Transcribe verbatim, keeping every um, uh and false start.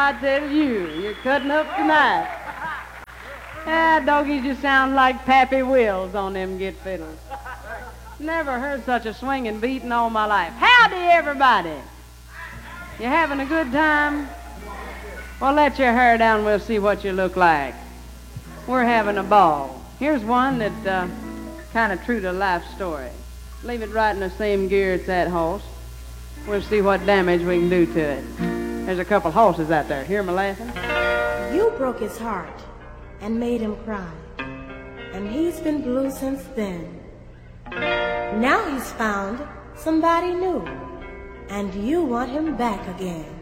I tell you, you're cutting up tonight. Ah, doggies, you sound like Pappy Wills on them git fiddles. Never heard such a swinging beat in all my life. Howdy, everybody. You having a good time? Well, let your hair down, we'll see what you look like. We're having a ball. Here's one that uh, kind of true to life story. Leave it right in the same gear it's that horse. We'll see what damage we can do to it. There's a couple horses out there. Hear me laughing? You broke his heart and made him cry, and he's been blue since then. Now he's found somebody new, and you want him back again.